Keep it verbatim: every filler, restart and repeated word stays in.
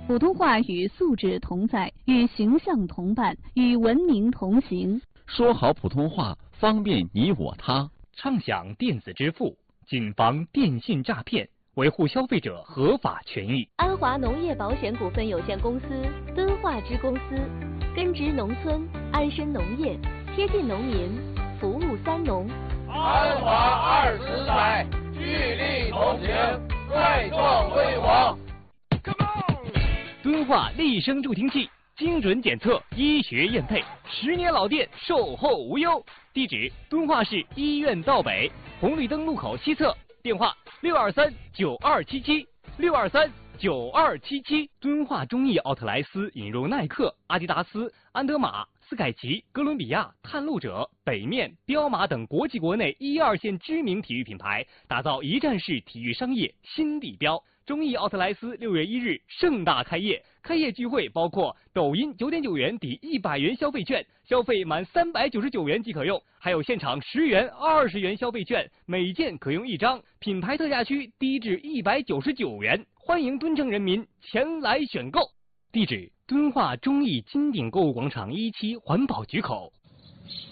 普通话与素质同在，与形象同伴，与文明同行。 说好普通话，方便你我他。 畅享电子支付，谨防电信诈骗，维护消费者合法权益。 安华农业保险股份有限公司敦化支公司，根植农村，安身农业，贴近农民，服务三农。 安华二十载，聚力同行，再创辉煌。 敦化立声助听器，精准检测，医学验配，十年老店，售后无忧。地址：敦化市医院道北红绿灯路口西侧。电话：六二三九二七七六二三九二七七。敦化中艺奥特莱斯引入耐克、阿迪达斯、安德玛、斯凯奇、哥伦比亚、探路者、北面、彪马等国际国内一二线知名体育品牌，打造一站式体育商业新地标。中艺奥特莱斯六月一日盛大开业，开业聚会包括抖音九点九元抵一百元消费券，消费满三百九十九元即可用，还有现场十元、二十元消费券，每件可用一张，品牌特价区低至一百九十九元，欢迎敦城人民前来选购。地址：敦化中艺金鼎购物广场一期环保局口。